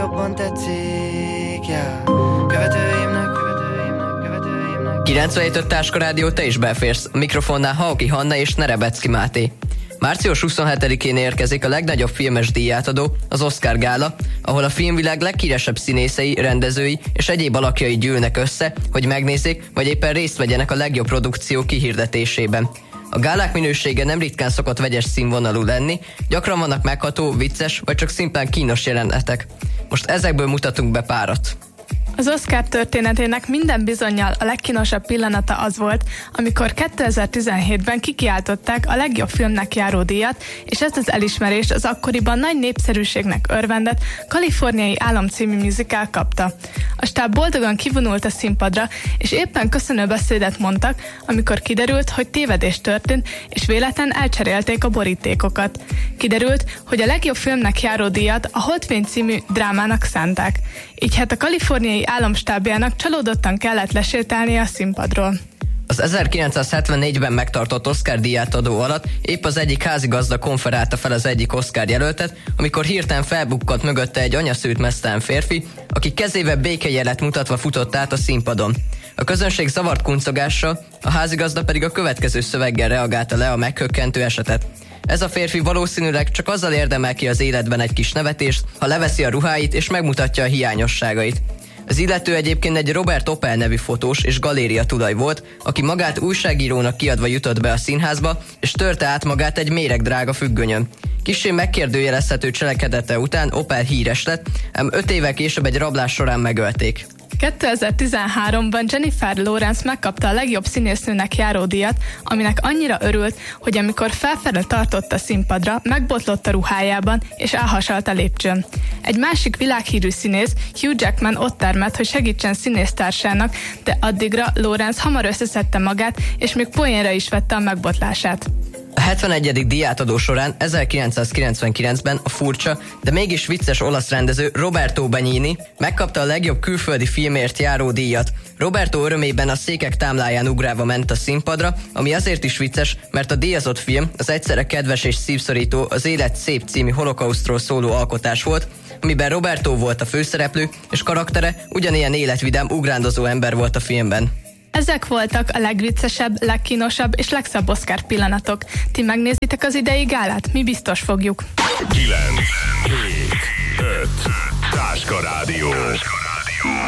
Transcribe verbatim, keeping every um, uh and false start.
jobban tetszik, yeah. Követőimnek, követőimnek, követőimnek. kilencvenhét öt Táska Rádió, te is belférsz. A mikrofonnál Hauki Hanna és Nerebecki Máté. március huszonhetedikén érkezik a legnagyobb filmes díjátadó, az Oscar gála, ahol a filmvilág leghíresebb színészei, rendezői és egyéb alakjai gyűlnek össze, hogy megnézzék, vagy éppen részt vegyenek a legjobb produkció kihirdetésében. A gálák minősége nem ritkán szokott vegyes színvonalú lenni, gyakran vannak megható, vicces vagy csak szimplán kínos jelenetek. Most ezekből mutatunk be párat. Az Oscar történetének minden bizonnyal a legkínosabb pillanata az volt, amikor kétezer-tizenhétben kikiáltották a legjobb filmnek járó díjat, és ezt az elismerést az akkoriban nagy népszerűségnek örvendett Kaliforniai Álom című musical kapta. A stáb boldogan kivonult a színpadra, és éppen köszönőbeszédet mondtak, amikor kiderült, hogy tévedés történt, és véletlen elcserélték a borítékokat. Kiderült, hogy a legjobb filmnek járó díjat a Holdfény című drámának szánták. Így hát a Kaliforniai Álom stábjának csalódottan kellett lesétálnia a színpadról. Az ezerkilencszázhetvennégyben megtartott Oscar díjátadó alatt épp az egyik házigazda konferálta fel az egyik Oscar jelöltet, amikor hirtelen felbukkant mögötte egy anyaszült meztelen férfi, aki kezével békejelet mutatva futott át a színpadon. A közönség zavart kuncogással, a házigazda pedig a következő szöveggel reagálta le a meghökkentő esetet. Ez a férfi valószínűleg csak azzal érdemel ki az életben egy kis nevetést, ha leveszi a ruháit és megmutatja a hiányosságait. Az illető egyébként egy Robert Opel nevű fotós és galéria tulaj volt, aki magát újságírónak kiadva jutott be a színházba, és törte át magát egy méregdrága függönyön. Kissé megkérdőjelezhető cselekedete után Opel híres lett, ám öt évvel később egy rablás során megölték. kétezer-tizenháromban Jennifer Lawrence megkapta a legjobb színésznőnek járó díjat, aminek annyira örült, hogy amikor felfelé tartott a színpadra, megbotlott a ruhájában és elhasalt a lépcsőn. Egy másik világhírű színész, Hugh Jackman ott termett, hogy segítsen színésztársának, de addigra Lawrence hamar összeszedte magát, és még poénra is vette a megbotlását. A hetvenegyedik díjátadó során ezerkilencszázkilencvenkilencben a furcsa, de mégis vicces olasz rendező Roberto Benigni megkapta a legjobb külföldi filmért járó díjat. Roberto örömében a székek támláján ugrálva ment a színpadra, ami azért is vicces, mert a díjazott film az egyszerre kedves és szívszorító Az élet szép című holokausztról szóló alkotás volt, amiben Roberto volt a főszereplő, és karaktere ugyanilyen életvidám, ugrándozó ember volt a filmben. Ezek voltak a legviccesebb, legkínosabb és legszebb Oscar pillanatok. Ti megnézitek az idei gálát? Mi biztos fogjuk. kilenc, hét, öt, Táska Rádió.